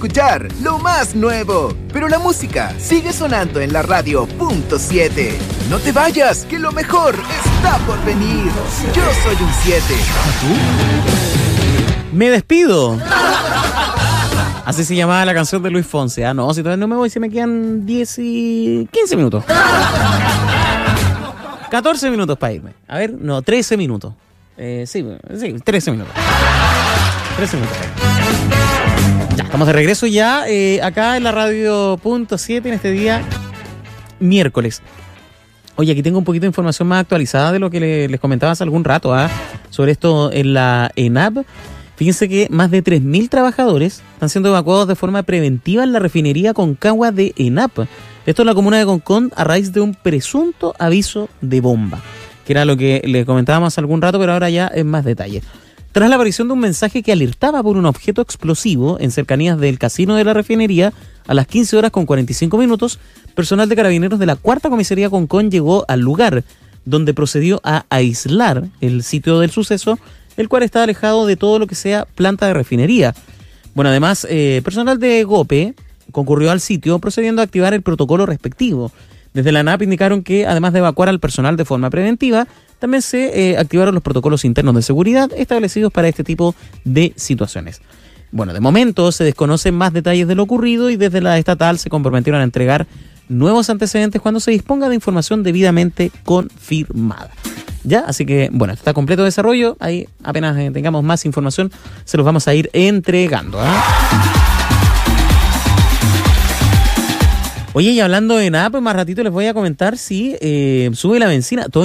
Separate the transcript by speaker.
Speaker 1: escuchar lo más nuevo, pero la música sigue sonando en la radio .7. No te vayas, que lo mejor está por venir. Yo soy un 7.
Speaker 2: Me despido. Así se llamaba la canción de Luis Fonsi. Ah, no, si todavía no me voy, se me quedan 15 minutos. 14 minutos para irme. A ver, no, 13 minutos. Sí, 13 minutos. 13 minutos. Ya, estamos de regreso ya acá en la radio .7 en este día miércoles. Oye, aquí tengo un poquito de información más actualizada de lo que les comentaba hace algún rato sobre esto en la ENAP. Fíjense que más de 3.000 trabajadores están siendo evacuados de forma preventiva en la refinería Concagua de ENAP. Esto en la comuna de Concón a raíz de un presunto aviso de bomba, que era lo que les comentábamos hace algún rato, pero ahora ya en más detalle. Tras la aparición de un mensaje que alertaba por un objeto explosivo en cercanías del casino de la refinería, a las 15 horas con 45 minutos, personal de carabineros de la 4ª comisaría Concón llegó al lugar, donde procedió a aislar el sitio del suceso, el cual está alejado de todo lo que sea planta de refinería. Bueno, además, personal de GOPE concurrió al sitio procediendo a activar el protocolo respectivo. Desde la ANAP indicaron que, además de evacuar al personal de forma preventiva, también se activaron los protocolos internos de seguridad establecidos para este tipo de situaciones. Bueno, de momento se desconocen más detalles de lo ocurrido y desde la estatal se comprometieron a entregar nuevos antecedentes cuando se disponga de información debidamente confirmada. ¿Ya? Así que, bueno, está completo desarrollo. Ahí apenas tengamos más información, se los vamos a ir entregando. Oye, y hablando de nada, pues más ratito les voy a comentar si sube la benzina.